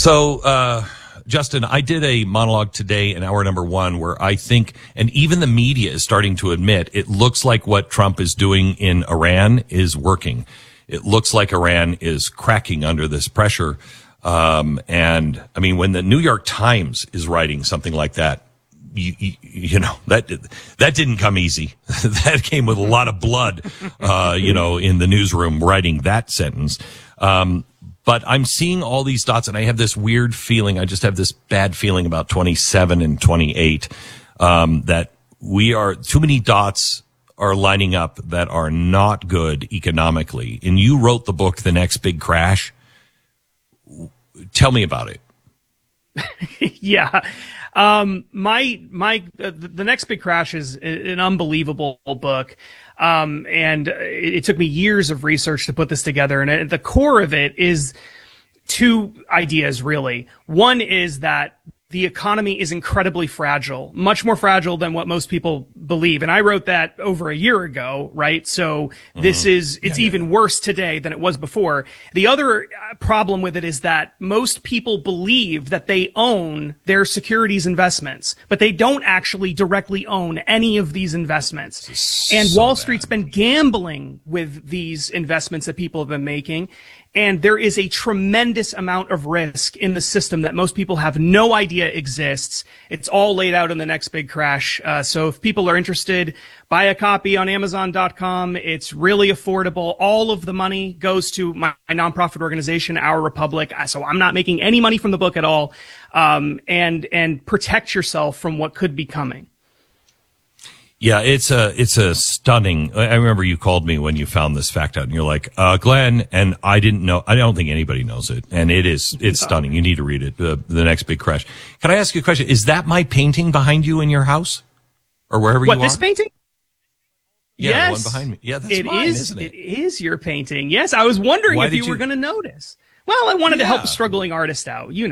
So, Justin, I did a monologue today in hour number 1 where I think, and even the media is starting to admit, it looks like what Trump is doing in Iran is working. It looks like Iran is cracking under this pressure. And I mean, when the New York Times is writing something like that, you know, that didn't come easy. That came with a lot of blood, in the newsroom writing that sentence. But I'm seeing all these dots, and I have this weird feeling. I just have this bad feeling about 27 and 28, that too many dots are lining up that are not good economically. And you wrote the book, The Next Big Crash. Tell me about it. Yeah. The Next Big Crash is an unbelievable book. And it took me years of research to put this together. And at the core of it is two ideas, really. One is that the economy is incredibly fragile, much more fragile than what most people believe. And I wrote that over a year ago, right? So it's even worse today than it was before. The other problem with it is that most people believe that they own their securities investments, but they don't actually directly own any of these investments. And Wall Street's been gambling with these investments that people have been making. And there is a tremendous amount of risk in the system that most people have no idea exists. It's all laid out in The Next Big Crash. So if people are interested, buy a copy on Amazon.com. It's really affordable. All of the money goes to my nonprofit organization, Our Republic. So I'm not making any money from the book at all. And protect yourself from what could be coming. Yeah, it's a stunning. I remember you called me when you found this fact out, and you're like, Glenn, and I didn't know. I don't think anybody knows it, and it's stunning. You need to read it. The Next Big Crash. Can I ask you a question? Is that my painting behind you in your house, or wherever you are? What, this painting? Yeah, yes, the one behind me. Yeah, that's mine, isn't it? It is your painting. Yes, I was wondering if you were going to notice. Well, I wanted to help a struggling artist out. Give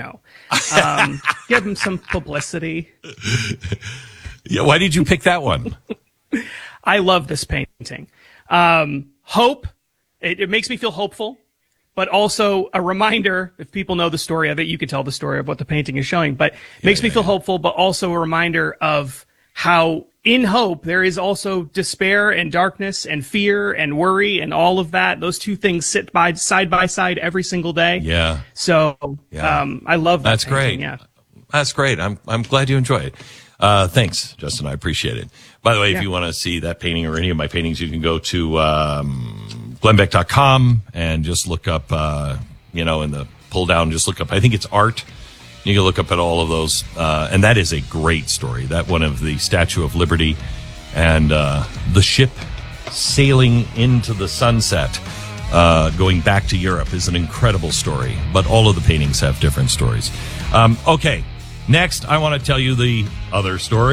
him some publicity. Yeah, why did you pick that one? I love this painting. Hope. It makes me feel hopeful, but also a reminder, if people know the story of it, you can tell the story of what the painting is showing, but it makes me feel hopeful, but also a reminder of how in hope there is also despair and darkness and fear and worry and all of that. Those two things sit side by side every single day. Yeah. So, I love that. That's painting. great. Yeah. That's great. I'm glad you enjoy it. Thanks, Justin. I appreciate it. By the way, if you want to see that painting or any of my paintings, you can go to glennbeck.com and just look up, in the pull down, just look up, I think it's art. You can look up at all of those. And that is a great story. That one of the Statue of Liberty and the ship sailing into the sunset, going back to Europe is an incredible story. But all of the paintings have different stories. Okay. Next, I want to tell you the other story.